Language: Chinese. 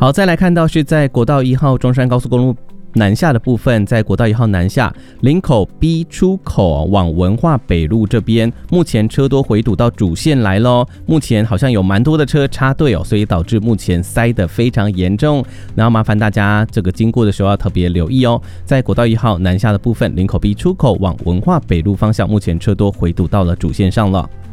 好，再来看到是在国道1号中山高速公路南下的部分，在国道1号南下林口 B 出口往文化北路这边，目前车多回堵到主线来咯，目前好像有蛮多的车插队所以导致目前塞得非常严重，然后麻烦大家这个经过的时候要特别留意在国道1号南下的部分，林口 B 出口往文化北路方向，目前车多回堵到了主线上了。